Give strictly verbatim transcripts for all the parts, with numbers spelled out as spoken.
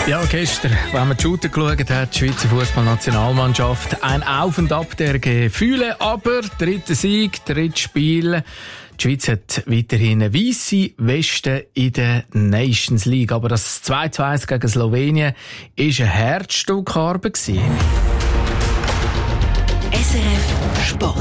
Ja, gestern, wenn man die Shooter geschaut hat, die Schweizer Fußballnationalmannschaft, ein Auf und Ab der Gefühle, aber dritter Sieg, drittes Spiel. Die Schweiz hat weiterhin eine weisse Weste in der Nations League, aber das zwei zu eins gegen Slowenien war ein Herzstückarbeit. S R F Sport.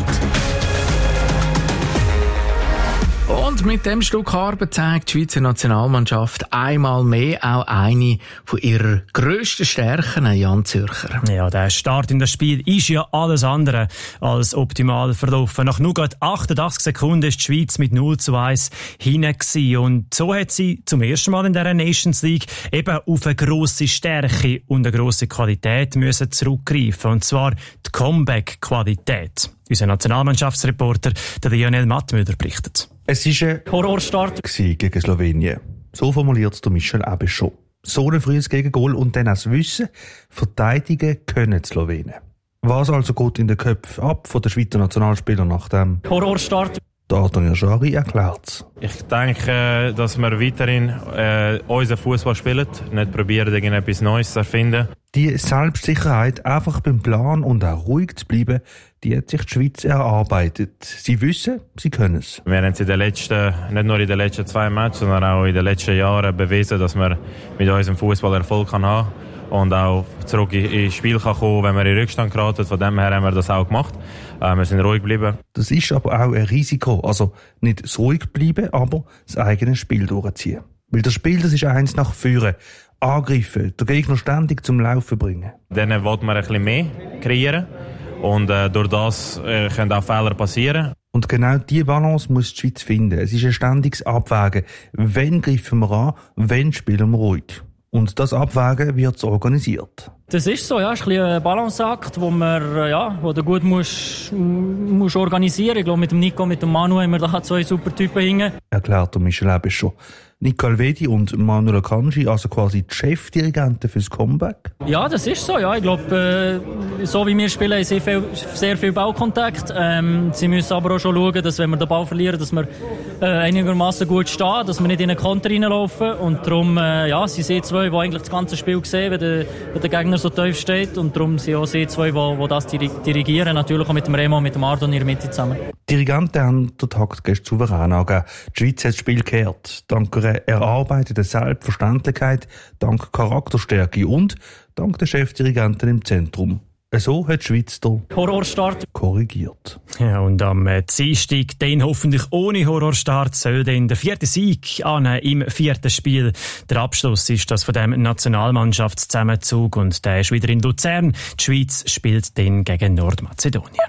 Und mit dem Stück Arbeit zeigt die Schweizer Nationalmannschaft einmal mehr auch eine von ihrer grössten Stärken, Jan Zürcher. Ja, der Start in das Spiel ist ja alles andere als optimal verlaufen. Nach nur gerade achtundachtzig Sekunden ist die Schweiz mit null zu eins hinein gewesen. Und so hat sie zum ersten Mal in dieser Nations League eben auf eine grosse Stärke und eine grosse Qualität müssen zurückgreifen. Und zwar die Comeback-Qualität. Unser Nationalmannschaftsreporter, der Lionel Mattmüller, berichtet. Es war ein Horrorstart gegen Slowenien. So formuliert es Michel Abe schon. So ein frühes Gegengol und dann das Wissen, verteidigen können die Slowenen. Was also geht in den Köpfen ab von den Schweizer Nationalspielern nach dem Horrorstart? Der Antonio Schari erklärt's. Ich denke, dass wir weiterhin äh, unseren Fußball spielen, nicht probieren, irgendetwas Neues zu erfinden. Die Selbstsicherheit, einfach beim Plan und auch ruhig zu bleiben, die hat sich die Schweiz erarbeitet. Sie wissen, sie können es. Wir haben es in den letzten, nicht nur in den letzten zwei Matches, sondern auch in den letzten Jahren bewiesen, dass wir mit unserem Fußball Erfolg haben kann und auch zurück ins Spiel kann kommen, wenn wir in Rückstand geraten. Von dem her haben wir das auch gemacht. Äh, wir sind ruhig geblieben. Das ist aber auch ein Risiko. Also nicht das ruhig bleiben, aber das eigene Spiel durchziehen. Weil das Spiel, das ist eins nach vorne. Angreifen, den Gegner ständig zum Laufen bringen. Dann wollen wir ein bisschen mehr kreieren. Und äh, durch das äh, können auch Fehler passieren. Und genau diese Balance muss die Schweiz finden. Es ist ein ständiges Abwägen. Wann greifen wir an, wann spielen wir ruhig. Und das Abwägen wird organisiert. Das ist so, ja, es ist ein bisschen ein Balanceakt, wo man, ja, wo du gut musst, musst organisieren. Ich glaube, mit dem Nico, mit dem Manu haben wir da zwei super Typen hängen. Erklärt der Michel Abe schon. Nico Alvedi und Manuel Akanji, also quasi die Chefdirigenten fürs Comeback? Ja, das ist so, ja. Ich glaube, äh, so wie wir spielen, haben sie viel, sehr viel Ballkontakt. Ähm, sie müssen aber auch schon schauen, dass wenn wir den Ball verlieren, dass wir äh, einigermaßen gut stehen, dass wir nicht in einen Konter reinlaufen. Und darum, äh, ja, sie sind zwei, die eigentlich das ganze Spiel sehen, wenn der, wenn der Gegner so tief steht. Und darum sind auch sie zwei, die, die das dirigieren. Natürlich auch mit dem Remo und mit dem Ardo in ihrer Mitte zusammen. Die Dirigenten haben den Takt gestern souverän angegeben. Die Schweiz hat das Spiel gekehrt. Dank erarbeitete Selbstverständlichkeit, dank Charakterstärke und dank der Chefdirigenten im Zentrum. So hat die Schweiz den Horrorstart korrigiert. Ja, und am Dienstag, den hoffentlich ohne Horrorstart, soll dann der vierte Sieg an im vierten Spiel. Der Abschluss ist das von dem Nationalmannschaftszusammenzug und der ist wieder in Luzern. Die Schweiz spielt dann gegen Nordmazedonien.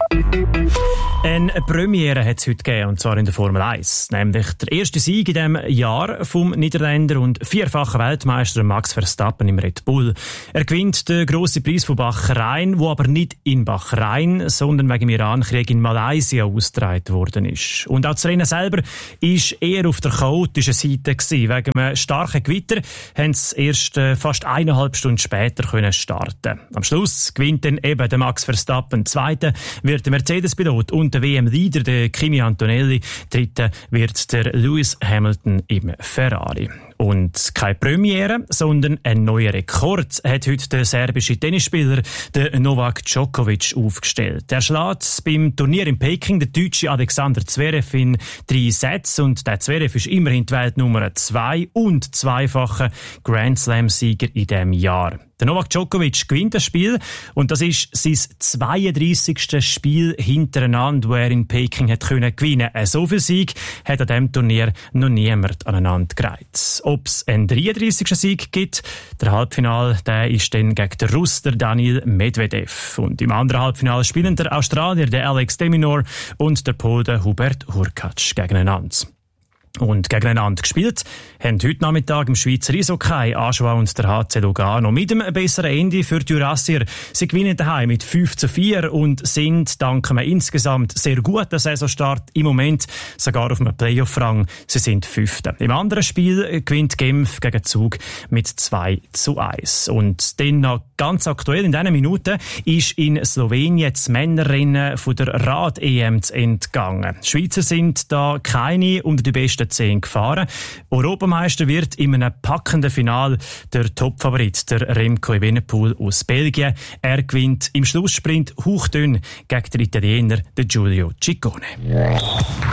Eine Premiere hat es heute gegeben, und zwar in der Formel eins. Nämlich der erste Sieg in diesem Jahr vom Niederländer und vierfachen Weltmeister Max Verstappen im Red Bull. Er gewinnt den grossen Preis von Bahrain, wo aber nicht in Bahrain, sondern wegen dem Irankrieg in Malaysia ausgetragen worden ist. Und auch das Rennen selber ist eher auf der chaotischen Seite gewesen. Wegen einem starken Gewitter haben sie erst äh, fast eineinhalb Stunden später können starten. Am Schluss gewinnt dann eben der Max Verstappen. Zweiter wird der Mercedes-Pilot und der W M-Leader, der Kimi Antonelli. Dritter wird der Lewis Hamilton im Ferrari. Und keine Premiere, sondern ein neuer Rekord hat heute der serbische Tennisspieler der Novak Djokovic aufgestellt. Er schlägt beim Turnier in Peking den deutschen Alexander Zverev in drei Sätzen und der Zverev ist immerhin die Weltnummer zwei und zweifacher Grand Slam-Sieger in diesem Jahr. Der Novak Djokovic gewinnt das Spiel und das ist sein zweiunddreissigste Spiel hintereinander, wo er in Peking hat können gewinnen. So viel Sieg hat an diesem Turnier noch niemand aneinander gereiht. Ob es einen dreiunddreissigsten Sieg gibt, der Halbfinal, der ist dann gegen den Russ, der Daniil Medvedev. Und im anderen Halbfinale spielen der Australier, der Alex de Minaur und der Pole, der Hubert Hurkacz gegeneinander. Und gegeneinander gespielt haben heute Nachmittag im Schweizer Eishockey Aschua und der H C Lugano mit einem besseren Ende für die Jurassier. Sie gewinnen daheim mit fünf zu vier und sind dank einem insgesamt sehr guten Saisonstart im Moment sogar auf einem Playoff-Rang. Sie sind Fünfte. Im anderen Spiel gewinnt Genf gegen Zug mit zwei zu eins. Und dann noch ganz aktuell in diesen Minuten ist in Slowenien das Männerrennen von der Rad-E M zu entgangen. Die Schweizer sind da keine unter die besten besten zehn gefahren. Europameister wird in einem packenden Final der Topfavorit, der Remco Evenepoel aus Belgien. Er gewinnt im Schlusssprint hauchdünn gegen den Italiener, den Giulio Ciccone.